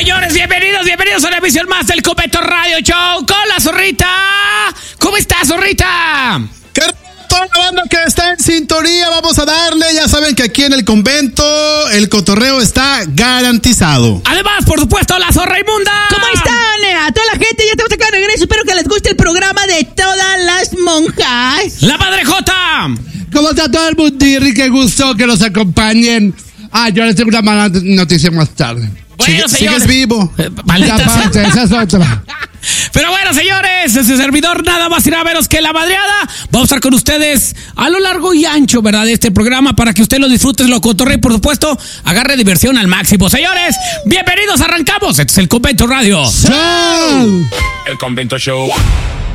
señores, bienvenidos a una emisión más del Convento Radio Show con la Zorrita. ¿Cómo estás, Zorrita? ¿Qué toda la banda que está en sintonía? Vamos a darle, ya saben que aquí en el convento el cotorreo está garantizado. Además, por supuesto, la Zorra Inmunda. ¿Cómo están? A toda la gente, ya estamos acá de regreso. Espero que les guste el programa de todas las monjas. La Madre Jota. ¿Cómo está todo el mundirri? Qué gusto que nos acompañen. Yo les tengo una mala noticia más tarde. Bueno, señores. Sigues vivo. Maldita sea. Esa es otra. Pero bueno, señores, ese servidor nada más y nada menos que la madreada. Vamos a estar con ustedes a lo largo y ancho, ¿verdad? De este programa para que usted lo disfrute, lo cotorree y, por supuesto, agarre diversión al máximo. Señores, bienvenidos, arrancamos. Este es el Convento Radio. ¡Chao! El Convento Show.